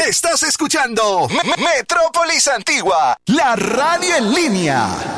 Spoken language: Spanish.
Estás escuchando Metrópolis Antigua, la radio en línea.